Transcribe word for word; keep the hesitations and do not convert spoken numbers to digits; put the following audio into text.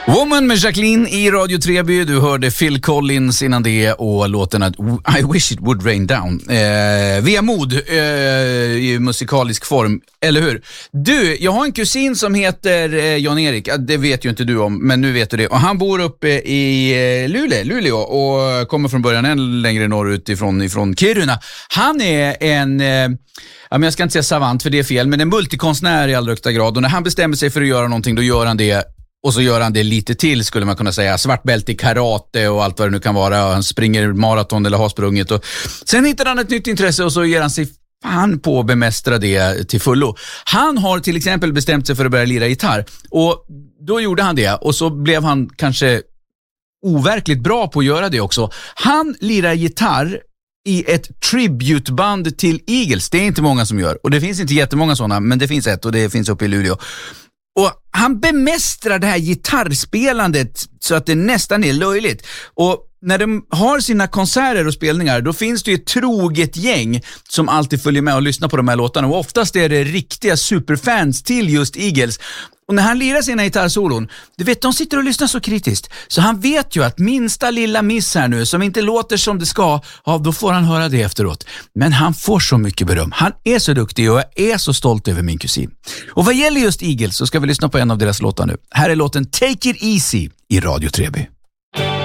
Woman med Jacqueline i Radio Treby. Du hörde Phil Collins innan det och låten att I wish it would rain down. Eh, vemod eh, i musikalisk form, eller hur? Du, jag har en kusin som heter eh, Jan-Erik. Det vet ju inte du om, men nu vet du det. Och han bor uppe i eh, Luleå, Luleå och kommer från början än längre norrut ifrån, ifrån Kiruna. Han är en... Eh, Ja, men jag ska inte säga savant för det är fel, men en multikonstnär i allra högsta grad. Och när han bestämmer sig för att göra någonting, då gör han det. Och så gör han det lite till, skulle man kunna säga. Svart bälte i karate och allt vad det nu kan vara. Han springer maraton eller har sprungit. Och sen hittar han ett nytt intresse och så ger han sig fan på att bemästra det till fullo. Han har till exempel bestämt sig för att börja lira gitarr. Och då gjorde han det. Och så blev han kanske overkligt bra på att göra det också. Han lirar gitarr i ett tributeband till Eagles. Det är inte många som gör. Och det finns inte jättemånga sådana, men det finns ett och det finns uppe i Luleå. Och han bemästrar det här gitarrspelandet så att det nästan är löjligt. Och när de har sina konserter och spelningar, då finns det ju ett troget gäng som alltid följer med och lyssnar på de här låtarna. Och oftast är det riktiga superfans till just Eagles. Och när han lirar sina gitarrsolon, du vet, de sitter och lyssnar så kritiskt. Så han vet ju att minsta lilla miss här nu, som inte låter som det ska, ja, då får han höra det efteråt. Men han får så mycket beröm. Han är så duktig och jag är så stolt över min kusin. Och vad gäller just Eagles så ska vi lyssna på en av deras låtar nu. Här är låten Take It Easy i Radio Treby.